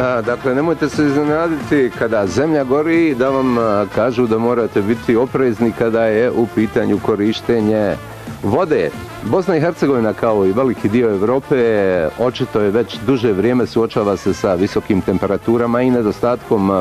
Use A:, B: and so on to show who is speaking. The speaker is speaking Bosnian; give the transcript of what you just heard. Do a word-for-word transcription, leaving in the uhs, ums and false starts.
A: A, dakle, nemojte se iznenaditi kada zemlja gori da vam a, kažu da morate biti oprezni kada je u pitanju korištenje vode. Bosna i Hercegovina kao i veliki dio Europe očito je već duže vrijeme suočava se sa visokim temperaturama i nedostatkom